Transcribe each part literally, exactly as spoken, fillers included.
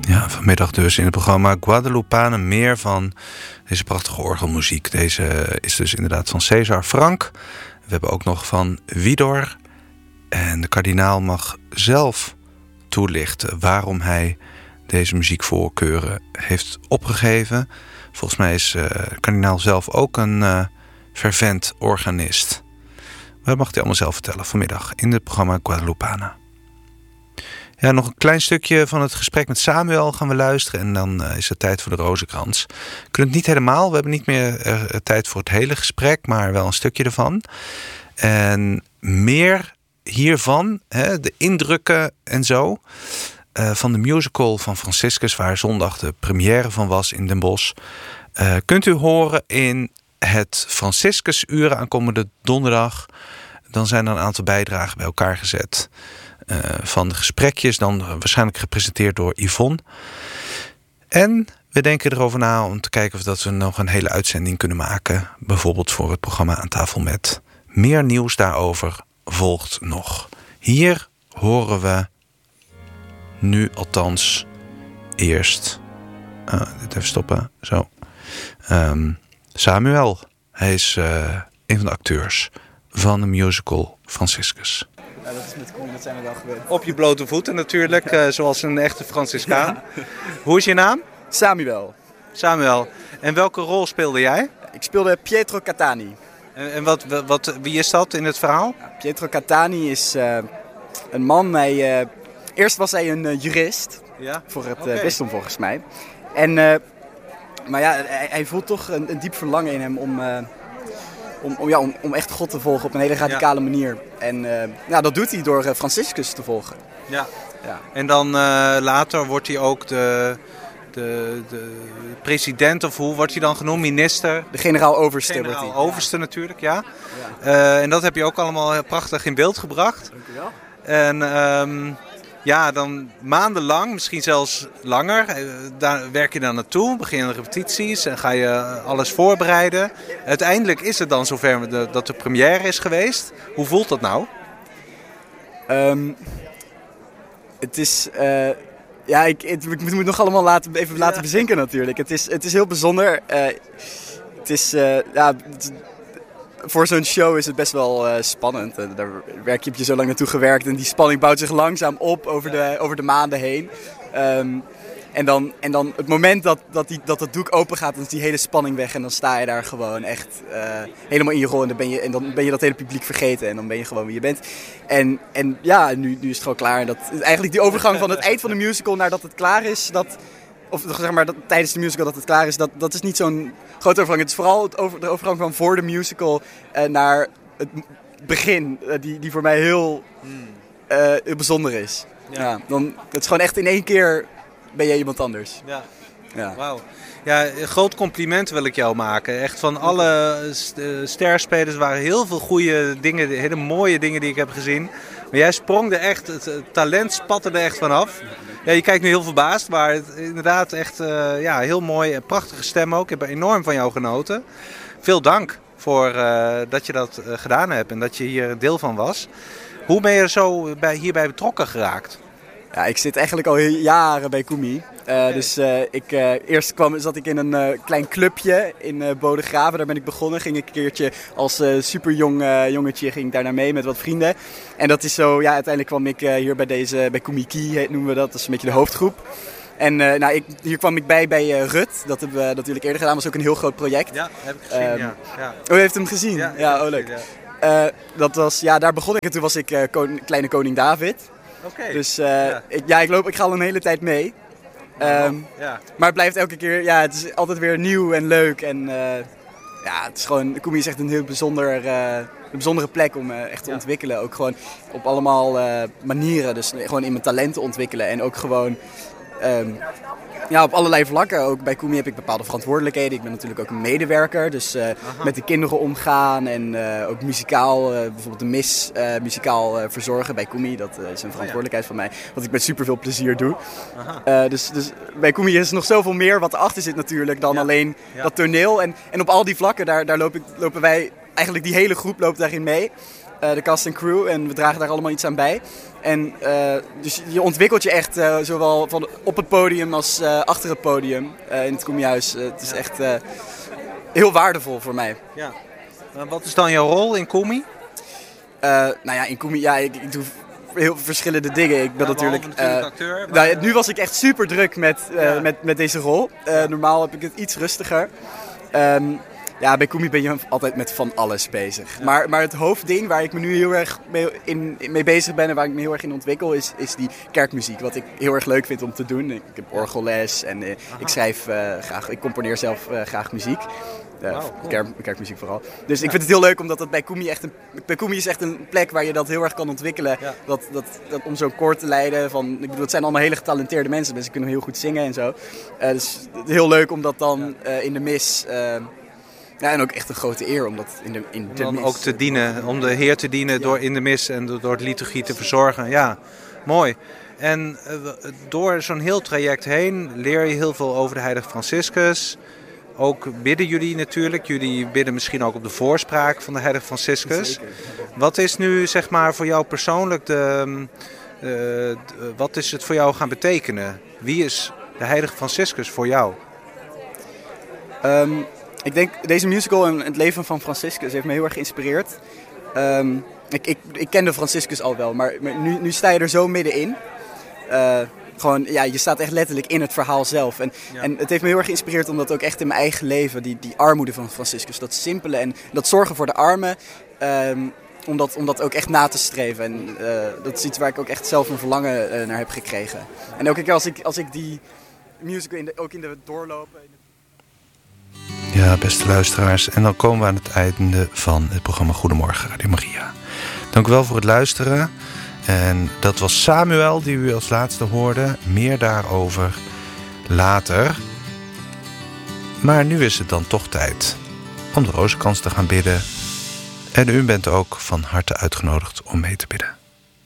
Ja, vanmiddag dus in het programma Guadalupana meer van deze prachtige orgelmuziek. Deze is dus inderdaad van César Franck. We hebben ook nog van Widor. En de kardinaal mag zelf toelichten waarom hij deze muziekvoorkeuren heeft opgegeven. Volgens mij is uh, de kardinaal zelf ook een uh, fervent organist. Dat mag hij allemaal zelf vertellen vanmiddag in het programma Guadalupana. Ja, nog een klein stukje van het gesprek met Samuel gaan we luisteren. En dan uh, is het tijd voor de rozenkrans. We kunnen het niet helemaal. We hebben niet meer uh, tijd voor het hele gesprek. Maar wel een stukje ervan. En meer hiervan, hè, de indrukken en zo. Uh, van de musical van Franciscus. Waar zondag de première van was in Den Bosch. Uh, kunt u horen in het Franciscus uren aankomende donderdag. Dan zijn er een aantal bijdragen bij elkaar gezet. Uh, van de gesprekjes, dan waarschijnlijk gepresenteerd door Yvonne. En we denken erover na om te kijken of dat we nog een hele uitzending kunnen maken. Bijvoorbeeld voor het programma Aan tafel met. Meer nieuws daarover volgt nog. Hier horen we nu althans eerst... Uh, dit even stoppen, zo. Um, Samuel, hij is uh, een van de acteurs van de musical Franciscus. Ja, dat is met Koen, dat zijn we wel gewend. Op je blote voeten natuurlijk, uh, zoals een echte Franciscaan. Ja. Hoe is je naam? Samuel. Samuel. En welke rol speelde jij? Ik speelde Pietro Catani. En, en wat, wat, wie is dat in het verhaal? Ja, Pietro Catani is uh, een man, hij, uh, eerst was hij een uh, jurist, ja? voor het okay. uh, bisdom volgens mij. En, uh, maar ja, hij, hij voelt toch een, een diep verlangen in hem om... Uh, Om, om, ja, om, om echt God te volgen op een hele radicale ja. manier. En uh, ja, dat doet hij door uh, Franciscus te volgen. Ja. ja. En dan uh, later wordt hij ook de, de, de president, of hoe wordt hij dan genoemd? Minister? De generaal-overste. Generaal-overste ja. natuurlijk, ja. ja. Uh, en dat heb je ook allemaal heel prachtig in beeld gebracht. Dank u wel. En um, ja, dan maandenlang, misschien zelfs langer, daar werk je dan naartoe, begin repetities en ga je alles voorbereiden. Uiteindelijk is het dan zover de, dat de première is geweest. Hoe voelt dat nou? Um, het is, uh, ja, ik, het, ik moet het nog allemaal laten, even laten bezinken natuurlijk. Het is, het is heel bijzonder. Uh, het is, uh, ja... Het, Voor zo'n show is het best wel uh, spannend. Uh, daar werk je, heb je zo lang naartoe gewerkt en die spanning bouwt zich langzaam op over de, over de maanden heen. Um, en, dan, en dan het moment dat, dat, die, dat het doek open gaat, dan is die hele spanning weg en dan sta je daar gewoon echt uh, helemaal in je rol. En dan, ben je, en dan ben je dat hele publiek vergeten en dan ben je gewoon wie je bent. En, en ja, nu, nu is het gewoon klaar. Dat, eigenlijk die overgang van het eind van de musical naar dat het klaar is, dat... Of zeg maar dat, tijdens de musical dat het klaar is, dat, dat is niet zo'n grote overgang. Het is vooral het over, de overgang van voor de musical uh, naar het begin, uh, die, die voor mij heel, uh, heel bijzonder is. Ja. Ja, dan, het is gewoon echt in één keer ben je iemand anders. Ja. Ja. Wauw. Ja, een groot compliment wil ik jou maken. Echt van alle sterspelers waren heel veel goede dingen, hele mooie dingen die ik heb gezien. Maar jij sprong er echt, het talent spatte er echt vanaf. Ja, je kijkt nu heel verbaasd, maar het, inderdaad echt uh, ja, heel mooi en prachtige stem ook. Ik heb enorm van jou genoten. Veel dank voor uh, dat je dat uh, gedaan hebt en dat je hier een deel van was. Hoe ben je er zo bij, hierbij betrokken geraakt? Ja, ik zit eigenlijk al jaren bij Koemi. Uh, okay. Dus uh, ik, uh, eerst kwam, zat ik in een uh, klein clubje in uh, Bodegraven. Daar ben ik begonnen. Ging ik een keertje als uh, super jong uh, jongetje ging ik daar naar mee met wat vrienden. En dat is zo, ja, uiteindelijk kwam ik uh, hier bij deze, bij Koemi Key noemen we dat. Dat is een beetje de hoofdgroep. En uh, nou, ik, hier kwam ik bij bij uh, Rut. Dat hebben we natuurlijk eerder gedaan. Dat was ook een heel groot project. Ja, heb ik gezien, um, ja. ja. Oh, je heeft hem gezien? Ja, ja oh, leuk. Gezien, ja. Uh, dat was, ja, daar begon ik en toen was ik uh, kon, kleine koning David. Okay. Dus uh, ja. Ik, ja, ik, loop, ik ga al een hele tijd mee. Um, ja. Maar het blijft elke keer, ja, het is altijd weer nieuw en leuk. En uh, ja, het is gewoon, Koemi is echt een heel bijzonder, uh, een bijzondere plek om uh, echt te ja. ontwikkelen. Ook gewoon op allemaal uh, manieren. Dus gewoon in mijn talenten ontwikkelen en ook gewoon... Um, Ja, op allerlei vlakken. Ook bij Koemi heb ik bepaalde verantwoordelijkheden. Ik ben natuurlijk ook een medewerker. Dus uh, met de kinderen omgaan en uh, ook muzikaal, uh, bijvoorbeeld de mis uh, muzikaal uh, verzorgen bij Koemi. Dat uh, is een verantwoordelijkheid van mij. Wat ik met super veel plezier doe. Uh, dus, dus bij Koemi is er nog zoveel meer wat erachter zit natuurlijk dan ja. alleen ja. dat toneel. En, en op al die vlakken, daar, daar loop ik, lopen wij, eigenlijk die hele groep loopt daarin mee. uh, de cast en crew. En we dragen daar allemaal iets aan bij. En uh, dus je ontwikkelt je echt uh, zowel van op het podium als uh, achter het podium uh, in het Koemihuis. Uh, het is echt uh, heel waardevol voor mij. Ja. Uh, wat is dan jouw rol in Koemi? Uh, nou ja, in Koemi, ja, ik, ik doe heel verschillende dingen. Ik ben ja, natuurlijk, natuurlijk uh, acteur. Maar... Nou, nu was ik echt super druk met, uh, ja. met, met deze rol. Uh, ja. Normaal heb ik het iets rustiger. Um, ja, bij Koemi ben je altijd met van alles bezig. Ja. Maar, maar het hoofdding waar ik me nu heel erg mee, in, mee bezig ben en waar ik me heel erg in ontwikkel is, is die kerkmuziek. Wat ik heel erg leuk vind om te doen. Ik heb orgelles en uh, ik schrijf uh, graag, ik componeer zelf uh, graag muziek. Uh, wow, cool. kerk, kerkmuziek vooral. Dus ja. ik vind het heel leuk omdat dat bij Koemi echt een, bij Koemi is echt een plek waar je dat heel erg kan ontwikkelen. Ja. Dat, dat, dat om zo'n koor te leiden. Van, ik bedoel, het zijn allemaal hele getalenteerde mensen, dus ze kunnen heel goed zingen en zo. Uh, dus heel leuk om dat dan uh, in de mis. Uh, ja, en ook echt een grote eer om dat in de, in de om dan mis ook te dienen, om de Heer te dienen ja. door in de mis en door de liturgie te verzorgen. Ja, mooi. En uh, door zo'n heel traject heen leer je heel veel over de heilige Franciscus. Ook bidden jullie natuurlijk. Jullie bidden misschien ook op de voorspraak van de heilige Franciscus. Zeker. Wat is nu zeg maar voor jou persoonlijk de, uh, de, wat is het voor jou gaan betekenen? Wie is de heilige Franciscus voor jou? Um, ik denk deze musical en het leven van Franciscus heeft me heel erg geïnspireerd. Um, ik, ik, ik kende Franciscus al wel, maar, maar nu, nu sta je er zo middenin. Uh, Gewoon, ja, je staat echt letterlijk in het verhaal zelf. En, ja. en het heeft me heel erg geïnspireerd om dat ook echt in mijn eigen leven, die, die armoede van Franciscus, dat simpele en dat zorgen voor de armen, um, om, dat, om dat ook echt na te streven. En uh, dat is iets waar ik ook echt zelf een verlangen uh, naar heb gekregen. En elke keer als ik, als ik die musical in de, ook in de doorlopen... In de... Ja, beste luisteraars, en dan komen we aan het einde van het programma Goedemorgen Radio Maria. Dank u wel voor het luisteren. En dat was Samuel die u als laatste hoorde. Meer daarover later. Maar nu is het dan toch tijd om de Rozenkrans te gaan bidden. En u bent ook van harte uitgenodigd om mee te bidden.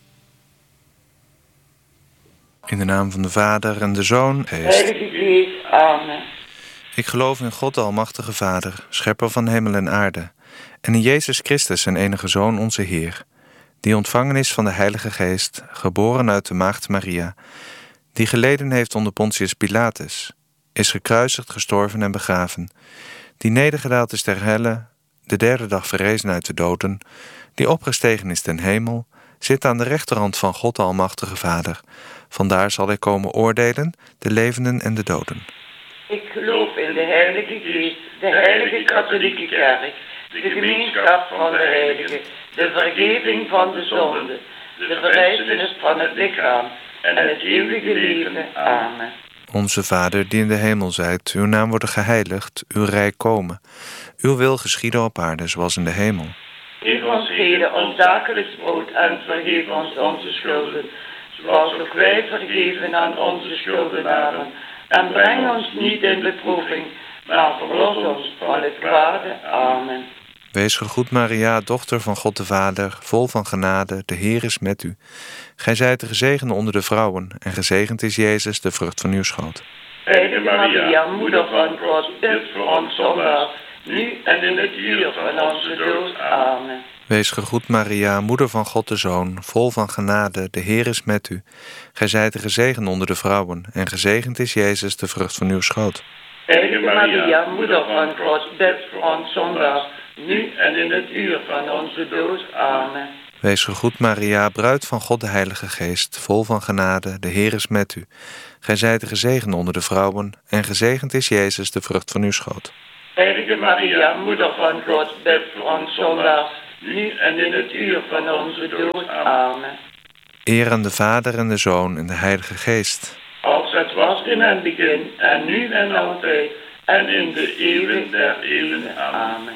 In de naam van de Vader en de Zoon. Heilige Geest, amen. Ik geloof in God de Almachtige Vader, schepper van hemel en aarde. En in Jezus Christus, zijn enige Zoon, onze Heer, die ontvangen is van de Heilige Geest, geboren uit de Maagd Maria, die geleden heeft onder Pontius Pilatus, is gekruisigd, gestorven en begraven, die nedergedaald is ter helle, de derde dag verrezen uit de doden, die opgestegen is ten hemel, zit aan de rechterhand van God de Almachtige Vader. Vandaar zal hij komen oordelen, de levenden en de doden. Ik geloof in de Heilige Geest, de Heilige Katholieke Kerk, de gemeenschap van de heiligen, de vergeving van de zonde, de verrijzenis van het lichaam en het eeuwige leven. Amen. Onze Vader, die in de hemel zijt, uw naam worden geheiligd, uw rijk komen. Uw wil geschieden op aarde, zoals in de hemel. Geef ons heden ons dagelijks brood en vergeef ons onze schulden, zoals ook wij vergeven aan onze schuldenaren. En breng ons niet in beproeving, maar verlos ons van het kwade. Amen. Wees gegroet Maria, dochter van God de Vader, vol van genade, de Heer is met u. Gij zijt de gezegende onder de vrouwen, en gezegend is Jezus, de vrucht van uw schoot. Heilige Maria, moeder van God, bid voor ons zondaars, nu en in het uur van onze dood. Amen. Wees gegroet Maria, moeder van God de Zoon, vol van genade, de Heer is met u. Gij zijt de gezegende onder de vrouwen, en gezegend is Jezus, de vrucht van uw schoot. Heilige Maria, moeder van God, bid voor ons zondaars, nu en in het uur van onze dood. Amen. Wees gegroet Maria, bruid van God de Heilige Geest, vol van genade, de Heer is met u. Gij zijt de gezegende onder de vrouwen, en gezegend is Jezus, de vrucht van uw schoot. Heilige Maria, moeder van God, bid voor ons zondaars, nu en in het uur van onze dood. Amen. Eer aan de Vader en de Zoon en de Heilige Geest. Als het was in het begin, en nu en altijd, en in de eeuwen der eeuwen. Amen.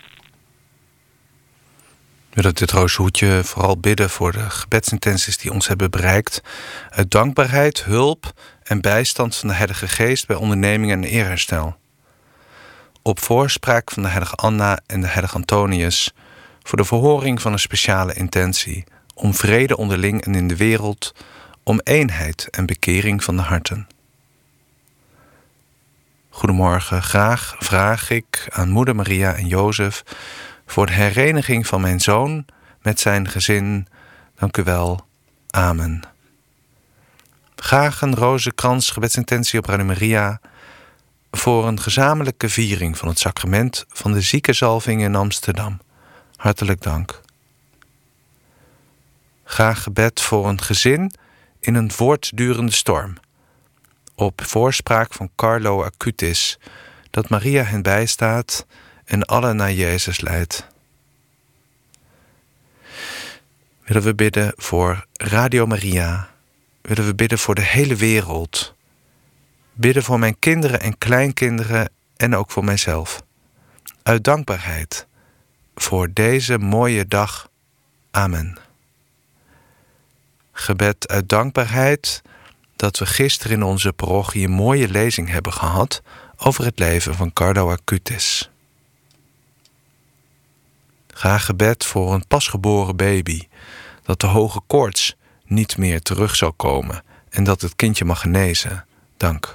We willen dit rozenhoedje vooral bidden voor de gebedsintenties die ons hebben bereikt. Uit dankbaarheid, hulp en bijstand van de Heilige Geest bij ondernemingen en eerherstel. Op voorspraak van de heilige Anna en de heilige Antonius voor de verhoring van een speciale intentie om vrede onderling en in de wereld, om eenheid en bekering van de harten. Goedemorgen, graag vraag ik aan moeder Maria en Jozef voor de hereniging van mijn zoon met zijn gezin. Dank u wel. Amen. Graag een rozenkrans gebedsintentie op Radio Maria voor een gezamenlijke viering van het sacrament van de ziekenzalving in Amsterdam. Hartelijk dank. Graag gebed voor een gezin in een voortdurende storm. Op voorspraak van Carlo Acutis, dat Maria hen bijstaat en allen naar Jezus leidt. Willen we bidden voor Radio Maria. Willen we bidden voor de hele wereld. Bidden voor mijn kinderen en kleinkinderen en ook voor mijzelf. Uit dankbaarheid voor deze mooie dag. Amen. Gebed uit dankbaarheid dat we gisteren in onze parochie een mooie lezing hebben gehad over het leven van Carlo Acutis. Graag gebed voor een pasgeboren baby, dat de hoge koorts niet meer terug zal komen en dat het kindje mag genezen. Dank.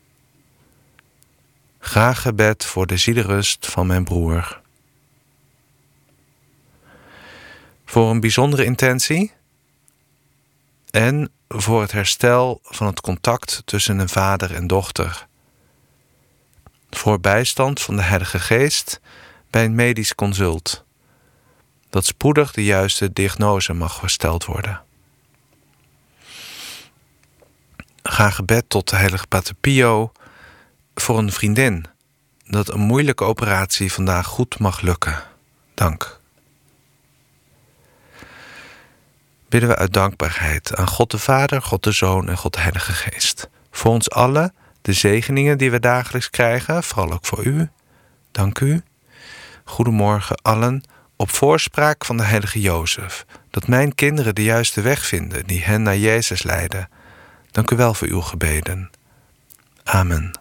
Graag gebed voor de zielerust van mijn broer. Voor een bijzondere intentie en voor het herstel van het contact tussen een vader en dochter. Voor bijstand van de Heilige Geest bij een medisch consult, dat spoedig de juiste diagnose mag gesteld worden. Graag gebed tot de heilige Pater Pio voor een vriendin, dat een moeilijke operatie vandaag goed mag lukken. Dank. Bidden we uit dankbaarheid aan God de Vader, God de Zoon en God de Heilige Geest. Voor ons allen, de zegeningen die we dagelijks krijgen, vooral ook voor u. Dank u. Goedemorgen allen. Op voorspraak van de heilige Jozef, dat mijn kinderen de juiste weg vinden die hen naar Jezus leiden. Dank u wel voor uw gebeden. Amen.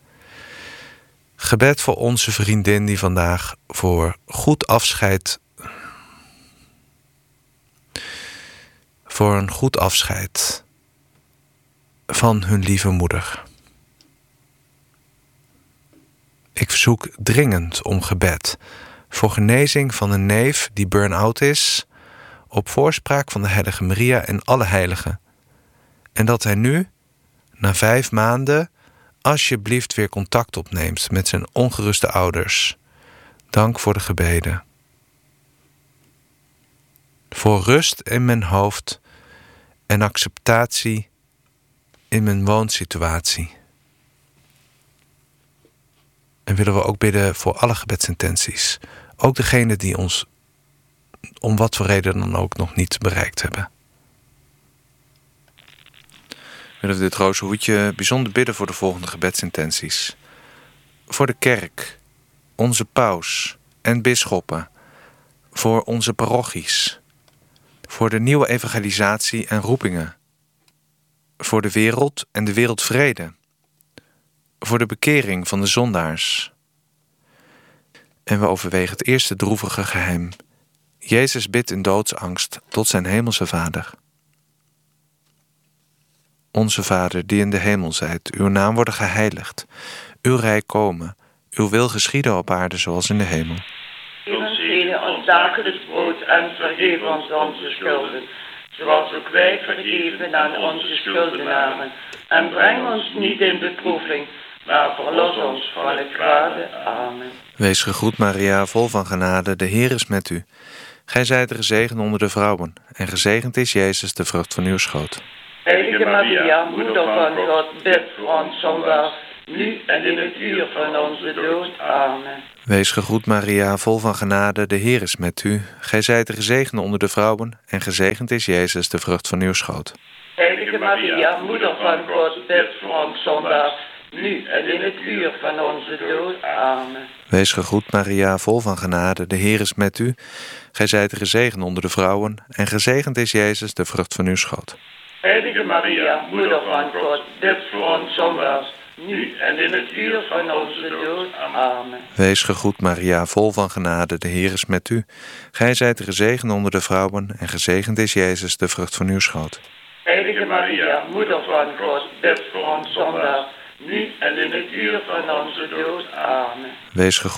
Gebed voor onze vriendin die vandaag voor goed afscheid, voor een goed afscheid van hun lieve moeder. Ik verzoek dringend om gebed voor genezing van een neef die burn-out is, op voorspraak van de heilige Maria en alle heiligen. En dat hij nu, na vijf maanden, alsjeblieft weer contact opneemt met zijn ongeruste ouders. Dank voor de gebeden. Voor rust in mijn hoofd en acceptatie in mijn woonsituatie. En willen we ook bidden voor alle gebedsintenties. Ook degene die ons om wat voor reden dan ook nog niet bereikt hebben. Willen we dit rozenhoedje bijzonder bidden voor de volgende gebedsintenties. Voor de kerk, onze paus en bisschoppen. Voor onze parochies. Voor de nieuwe evangelisatie en roepingen. Voor de wereld en de wereldvrede. Voor de bekering van de zondaars. En we overwegen het eerste droevige geheim. Jezus bidt in doodsangst tot zijn hemelse Vader. Onze Vader, die in de hemel zijt, uw naam worden geheiligd. Uw rijk komen, uw wil geschieden op aarde zoals in de hemel. Geef ons heden ons dagelijks brood en vergeef ons onze schulden, zoals ook wij vergeven aan onze schuldenaren. En breng ons niet in beproeving, maar verlos ons van het kwade. Amen. Wees gegroet, Maria, vol van genade, de Heer is met u. Gij zijt gezegend onder de vrouwen, en gezegend is Jezus, de vrucht van uw schoot. Heilige Maria, moeder van God, bid voor ons zondaars, nu en in het uur van onze dood. Amen. Wees gegroet, Maria, vol van genade, de Heer is met u. Gij zijt gezegend onder de vrouwen, en gezegend is Jezus, de vrucht van uw schoot. Heilige Maria, moeder van God, bid voor ons zondaars, nu en in het uur van onze dood. Amen. Wees gegroet, Maria, vol van genade, de Heer is met u. Gij zijt gezegend onder de vrouwen, en gezegend is Jezus, de vrucht van uw schoot. Heilige Maria, moeder van God, bid voor ons zondaars, nu en in het uur van onze dood. Amen. Wees gegroet, Maria, vol van genade, de Heer is met u. Gij zijt gezegend onder de vrouwen, en gezegend is Jezus, de vrucht van uw schoot. Heilige Maria, moeder van God, bid voor ons zondaars, nu en in het uur van onze dood. Amen. Wees gegroet.